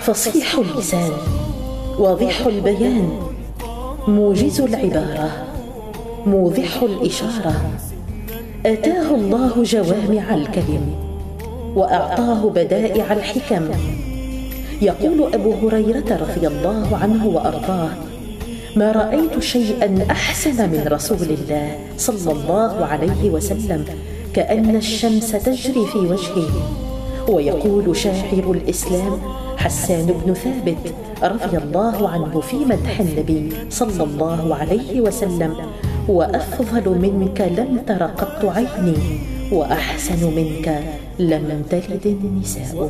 فصيح اللسان، واضح البيان، موجز العبارة، موضح الإشارة. آتاه الله جوامع الكلم وأعطاه بدائع الحكم. يقول أبو هريرة رضي الله عنه وأرضاه: ما رأيت شيئا أحسن من رسول الله صلى الله عليه وسلم، كأن الشمس تجري في وجهه. ويقول شاعر الإسلام حسان بن ثابت رضي الله عنه في مدح النبي صلى الله عليه وسلم: وأفضل منك لم تر قط عيني، وأحسن منك لم تلد النساء.